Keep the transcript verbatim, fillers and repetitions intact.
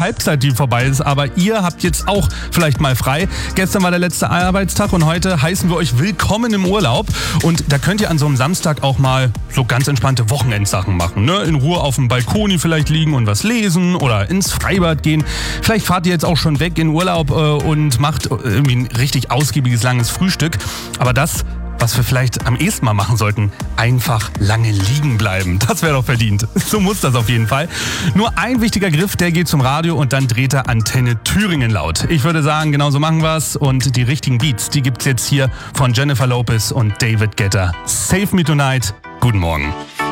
Halbzeit, die vorbei ist, aber ihr habt jetzt auch vielleicht mal frei. Gestern war der letzte Arbeitstag und heute heißen wir euch willkommen im Urlaub. Und da könnt ihr an so einem Samstag auch mal so ganz entspannte Wochenendsachen machen. Ne? In Ruhe auf dem Balkoni vielleicht liegen und was lesen oder ins Freibad gehen. Vielleicht fahrt ihr jetzt auch schon weg in Urlaub äh, und macht irgendwie ein richtig ausgiebiges, langes Frühstück. Aber das, was wir vielleicht am ehesten mal machen sollten, einfach lange liegen bleiben. Das wäre doch verdient. So muss das auf jeden Fall. Nur ein wichtiger Griff, der geht zum Radio und dann dreht er Antenne Thüringen laut. Ich würde sagen, genau so machen wir's. Und die richtigen Beats, die gibt's jetzt hier von Jennifer Lopez und David Guetta. Save Me Tonight. Guten Morgen.